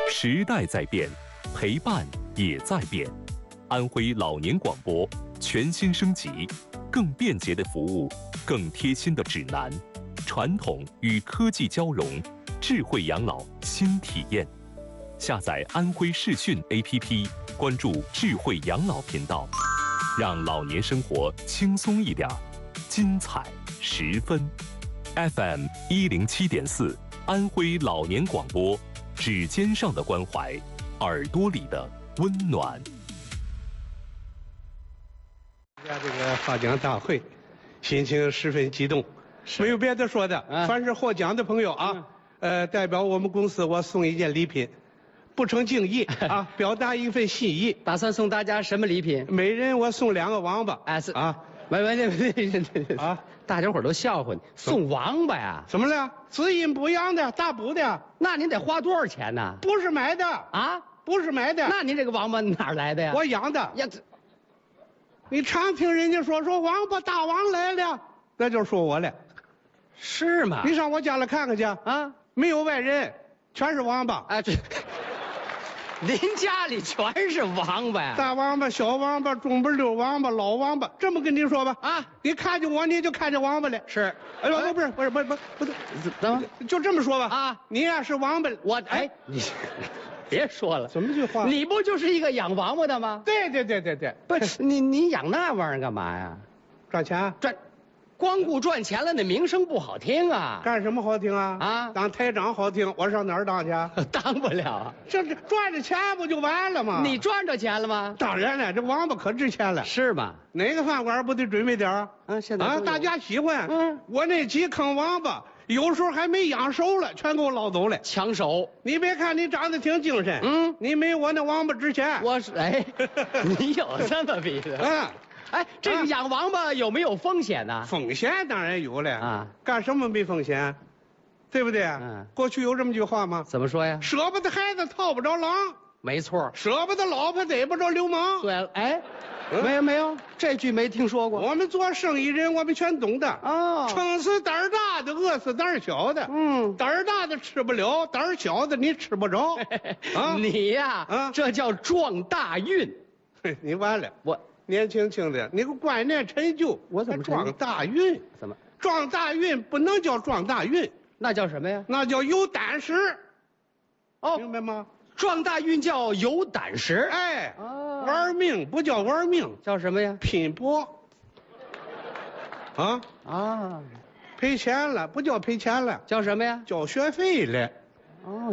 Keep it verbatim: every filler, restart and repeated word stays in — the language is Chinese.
时代在变，陪伴也在变。安徽老年广播全新升级，更便捷的服务，更贴心的指南，传统与科技交融，智慧养老新体验。下载安徽视讯 A P P， 关注智慧养老频道，让老年生活轻松一点，精彩十分。F M 一零七点四，安徽老年广播，指尖上的关怀，耳朵里的温暖。 参加这个发奖大会，心情十分激动，没有别的说的。啊、凡是获奖的朋友啊，嗯、呃，代表我们公司，我送一件礼品，不成敬意啊，表达一份心意。 打算送大家什么礼品？ 每人我送两个王八。 哎，是啊， 没没没没啊，大家伙都笑话你，送王八呀？ 怎么了？滋阴补阳的，大补的。 那您得花多少钱呢？ 不是买的啊， 不是买的。 那您这个王八哪儿来的呀？ 我养的。 呀，这。 你常听人家说说王八大王来了，那就说我了， 是吗？ 你上我家来看看去啊，没有外人，全是王八。 哎，这，您家里全是王八呀？ 大王八、小王八、中不溜王八、老王八，这么跟你说吧啊，你看见我你就看见王八了。 是， 哎呦，不是不是不是不是不是， 怎么就这么说吧啊？ 你呀是王八， 我哎你。别说了， 怎么句话？ 你不就是一个养王八的吗？ 对对对对对， 不是你你养那玩意儿干嘛呀？ 赚钱赚，光顾赚钱了，那名声不好听啊。 干什么好听啊？ 啊， 当台长好听，我上哪儿当去？ 当不了， 这是赚着钱不就完了吗？ 你赚着钱了吗？ 当然了，这王八可值钱了。 是吗？ 哪个饭馆不得准备点儿？ 啊，现在啊，大家喜欢。 嗯， 我那几坑王八。有时候还没养熟了，全给我捞走了。 抢手！ 你别看你长得挺精神，嗯，你没我那王八值钱。 我是哎，你有这么比的？嗯，哎，这个养王八有没有风险呢？ 风险当然有了啊， 干什么没风险？对不对？嗯，过去有这么句话吗？ 怎么说呀？ 舍不得孩子套不着狼。 没错， 舍不得老婆逮不着流氓。 对了，哎。嗯、没有没有，这句没听说过。 我们做生意人，我们全懂的。哦，撑死胆儿大的，饿死胆儿小的。嗯，胆儿大的吃不了，胆儿小的你吃不着。 啊，你呀，啊，这叫撞大运。 你完了， 我年轻轻的，你个观念陈旧。 我怎么撞大运？ 怎么撞大运不能叫撞大运？ 那叫什么呀？ 那叫有胆识。 哦， 明白吗？ 撞大运叫有胆识， 哎，哦、玩命不叫玩命， 叫什么呀？ 拼搏。啊啊， 赔钱了不叫赔钱了， 叫什么呀？ 交学费了。 哦。